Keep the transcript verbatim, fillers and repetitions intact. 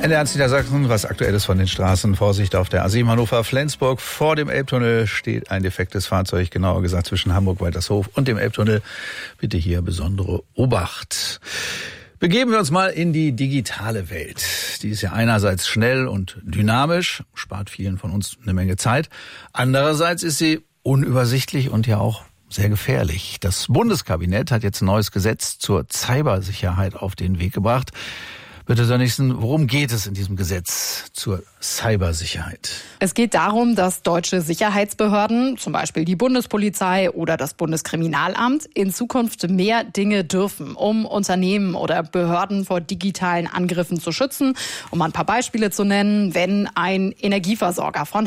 N D R eins Niedersachsen, was Aktuelles von den Straßen. Vorsicht auf der A sieben Hannover-Flensburg. Vor dem Elbtunnel steht ein defektes Fahrzeug, genauer gesagt zwischen Hamburg-Waltershof und dem Elbtunnel. Bitte hier besondere Obacht. Begeben wir uns mal in die digitale Welt. Die ist ja einerseits schnell und dynamisch, spart vielen von uns eine Menge Zeit. Andererseits ist sie unübersichtlich und ja auch sehr gefährlich. Das Bundeskabinett hat jetzt ein neues Gesetz zur Cybersicherheit auf den Weg gebracht. Bitte, Sönnigsen, worum geht es in diesem Gesetz zur Cybersicherheit? Es geht darum, dass deutsche Sicherheitsbehörden, zum Beispiel die Bundespolizei oder das Bundeskriminalamt, in Zukunft mehr Dinge dürfen, um Unternehmen oder Behörden vor digitalen Angriffen zu schützen. Um ein paar Beispiele zu nennen, wenn ein Energieversorger von